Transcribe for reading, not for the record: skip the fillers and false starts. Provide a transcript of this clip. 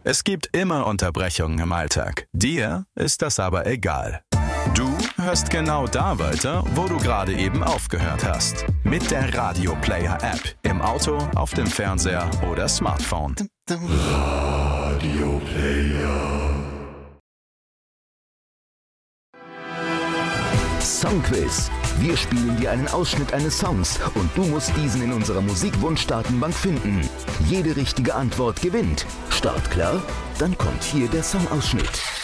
Es gibt immer Unterbrechungen im Alltag. Dir ist das aber egal. Du hörst genau da weiter, wo du gerade eben aufgehört hast. Mit der Radio Player App. Im Auto, auf dem Fernseher oder Smartphone. Radio Player. Songquiz. Wir spielen dir einen Ausschnitt eines Songs und du musst diesen in unserer Musikwunschdatenbank finden. Jede richtige Antwort gewinnt. Start klar? Dann kommt hier der Songausschnitt.